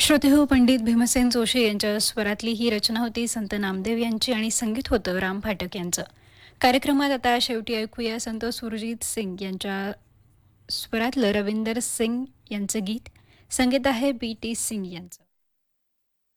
श्रोतेहो पंडित भीमसेन जोशी यांच्या स्वरातली ही रचना होती संत नामदेव यांची आणि संगीत होतं राम फाटक यांचं. कार्यक्रमात आता शेवटी ऐकूया संत सुरजीत सिंग यांच्या स्वरातलं रविंदर सिंग यांचं गीत. संगीत आहे बी टी सिंग यांचं.